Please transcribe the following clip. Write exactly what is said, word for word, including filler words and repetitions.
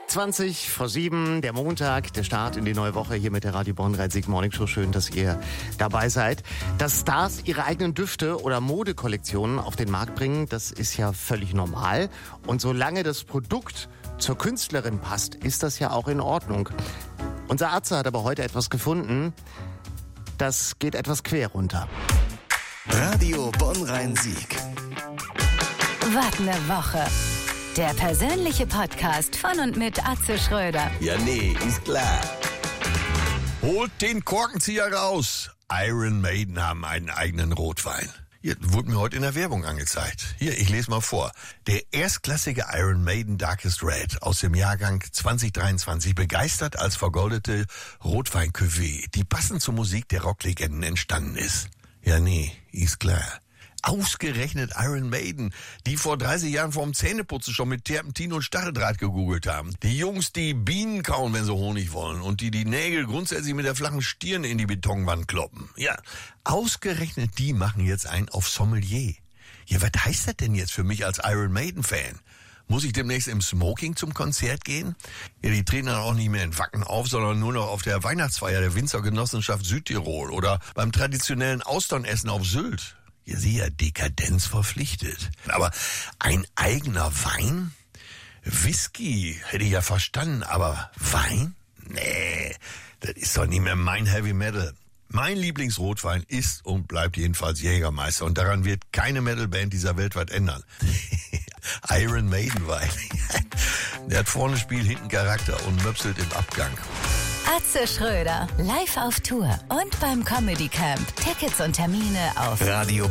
zwanzig vor sieben, der Montag, der Start in die neue Woche hier mit der Radio Bonn Rhein-Sieg Morning Show. Schön, dass ihr dabei seid. Dass Stars ihre eigenen Düfte oder Modekollektionen auf den Markt bringen, das ist ja völlig normal. Und solange das Produkt zur Künstlerin passt, ist das ja auch in Ordnung. Unser Arzt hat aber heute etwas gefunden, das geht etwas quer runter. Radio Bonn Rhein-Sieg. Was ne Woche. Der persönliche Podcast von und mit Atze Schröder. Ja, nee, ist klar. Holt den Korkenzieher raus. Iron Maiden haben einen eigenen Rotwein. Hier wurde mir heute in der Werbung angezeigt. Hier, ich lese mal vor. Der erstklassige Iron Maiden Darkest Red aus dem Jahrgang zwanzig dreiundzwanzig begeistert als vergoldete Rotwein-Cuvée, die passend zur Musik der Rocklegenden entstanden ist. Ja, nee, ist klar. Ausgerechnet Iron Maiden, die vor dreißig Jahren vorm Zähneputzen schon mit Terpentin und Stacheldraht gegoogelt haben. Die Jungs, die Bienen kauen, wenn sie Honig wollen und die die Nägel grundsätzlich mit der flachen Stirn in die Betonwand kloppen. Ja, ausgerechnet die machen jetzt einen auf Sommelier. Ja, was heißt das denn jetzt für mich als Iron Maiden-Fan? Muss ich demnächst im Smoking zum Konzert gehen? Ja, die treten dann auch nicht mehr in Wacken auf, sondern nur noch auf der Weihnachtsfeier der Winzergenossenschaft Südtirol oder beim traditionellen Austernessen auf Sylt. Ja, sie ja Dekadenz verpflichtet. Aber ein eigener Wein? Whisky hätte ich ja verstanden, aber Wein? Nee, das ist doch nicht mehr mein Heavy Metal. Mein Lieblingsrotwein ist und bleibt jedenfalls Jägermeister. Und daran wird keine Metalband dieser Welt was ändern. Iron Maiden Wein. Der hat vorne Spiel, hinten Charakter und möpselt im Abgang. Atze Schröder, live auf Tour und beim Comedy Camp. Tickets und Termine auf Radio